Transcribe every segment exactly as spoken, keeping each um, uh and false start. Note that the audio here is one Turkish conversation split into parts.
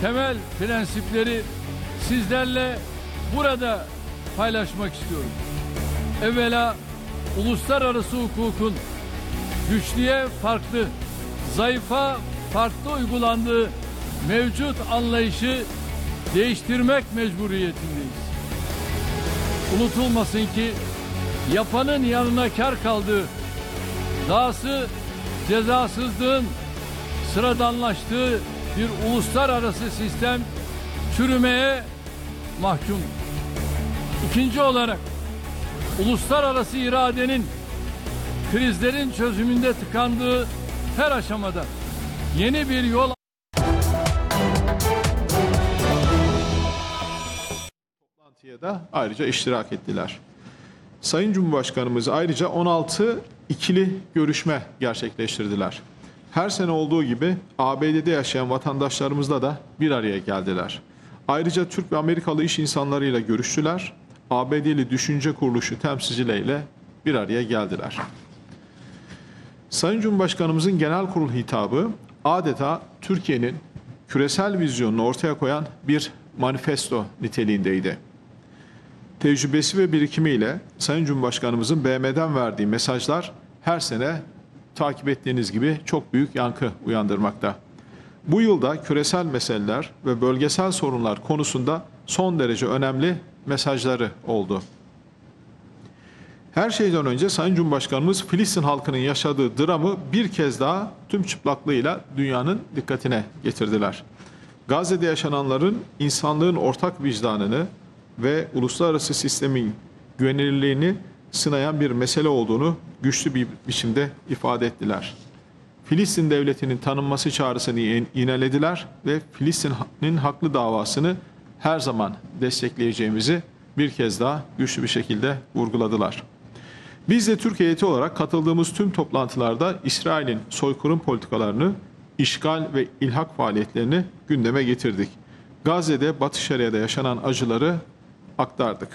temel prensipleri sizlerle burada paylaşmak istiyorum. Evvela uluslararası hukukun güçlüye farklı, zayıfa farklı uygulandığı mevcut anlayışı değiştirmek mecburiyetindeyiz. Unutulmasın ki yapanın yanına kar kaldığı, dahası cezasızlığın sıradanlaştığı bir uluslararası sistem çürümeye mahkum. İkinci olarak uluslararası iradenin krizlerin çözümünde tıkandığı her aşamada yeni bir yol toplantıya da ayrıca iştirak ettiler. Sayın Cumhurbaşkanımız ayrıca on altı ikili görüşme gerçekleştirdiler. Her sene olduğu gibi A B D'de yaşayan vatandaşlarımızla da bir araya geldiler. Ayrıca Türk ve Amerikalı iş insanlarıyla görüştüler. A B D'li Düşünce Kuruluşu temsilcileriyle bir araya geldiler. Sayın Cumhurbaşkanımızın genel kurul hitabı adeta Türkiye'nin küresel vizyonunu ortaya koyan bir manifesto niteliğindeydi. Tecrübesi ve birikimiyle Sayın Cumhurbaşkanımızın B M'den verdiği mesajlar her sene takip ettiğiniz gibi çok büyük yankı uyandırmakta. Bu yılda küresel meseleler ve bölgesel sorunlar konusunda son derece önemli mesajları oldu. Her şeyden önce Sayın Cumhurbaşkanımız Filistin halkının yaşadığı dramı bir kez daha tüm çıplaklığıyla dünyanın dikkatine getirdiler. Gazze'de yaşananların insanlığın ortak vicdanını ve uluslararası sistemin güvenilirliğini sınayan bir mesele olduğunu güçlü bir biçimde ifade ettiler. Filistin devletinin tanınması çağrısını yinelediler ve Filistin'in haklı davasını her zaman destekleyeceğimizi bir kez daha güçlü bir şekilde vurguladılar. Biz de Türk heyeti olarak katıldığımız tüm toplantılarda İsrail'in soykırım politikalarını, işgal ve ilhak faaliyetlerini gündeme getirdik. Gazze'de, Batı Şeria'da yaşanan acıları aktardık.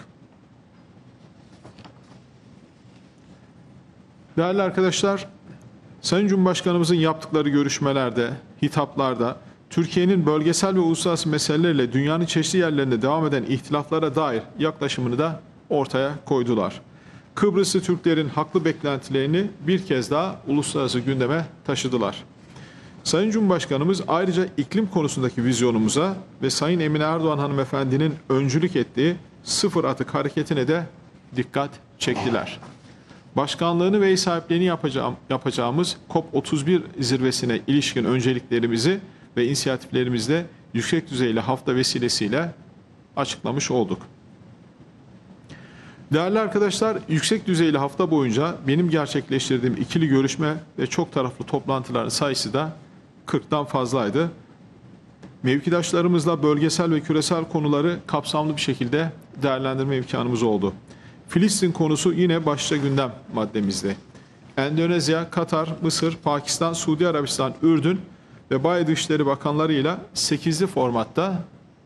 Değerli arkadaşlar, Sayın Cumhurbaşkanımızın yaptıkları görüşmelerde, hitaplarda, Türkiye'nin bölgesel ve uluslararası meselelerle dünyanın çeşitli yerlerinde devam eden ihtilaflara dair yaklaşımını da ortaya koydular. Kıbrıslı Türklerin haklı beklentilerini bir kez daha uluslararası gündeme taşıdılar. Sayın Cumhurbaşkanımız ayrıca iklim konusundaki vizyonumuza ve Sayın Emine Erdoğan hanımefendinin öncülük ettiği sıfır atık hareketine de dikkat çektiler. Başkanlığını ve ev sahipliğini yapacağım, yapacağımız COP otuz bir zirvesine ilişkin önceliklerimizi ve inisiyatiflerimizde yüksek düzeyli hafta vesilesiyle açıklamış olduk. Değerli arkadaşlar, yüksek düzeyli hafta boyunca benim gerçekleştirdiğim ikili görüşme ve çok taraflı toplantıların sayısı da kırktan fazlaydı. Mevkidaşlarımızla bölgesel ve küresel konuları kapsamlı bir şekilde değerlendirme imkanımız oldu. Filistin konusu yine başta gündem maddemizde. Endonezya, Katar, Mısır, Pakistan, Suudi Arabistan, Ürdün ve Bayi Dışişleri Bakanlarıyla sekizli formatta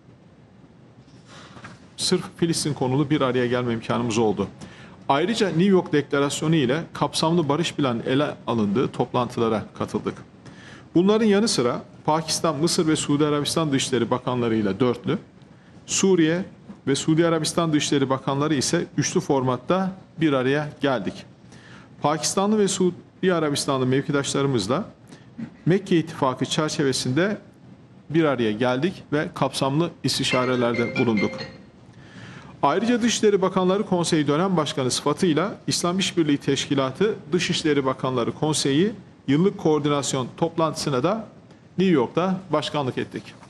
sırf Filistin konulu bir araya gelme imkanımız oldu. Ayrıca New York Deklarasyonu ile kapsamlı barış planı ele alındığı toplantılara katıldık. Bunların yanı sıra Pakistan, Mısır ve Suudi Arabistan Dışişleri Bakanlarıyla dörtlü, Suriye ve Suudi Arabistan Dışişleri Bakanları ise üçlü formatta bir araya geldik. Pakistanlı ve Suudi Arabistanlı mevkidaşlarımızla Mekke İttifakı çerçevesinde bir araya geldik ve kapsamlı istişarelerde bulunduk. Ayrıca Dışişleri Bakanları Konseyi Dönem Başkanı sıfatıyla İslam İşbirliği Teşkilatı Dışişleri Bakanları Konseyi yıllık koordinasyon toplantısına da New York'ta başkanlık ettik.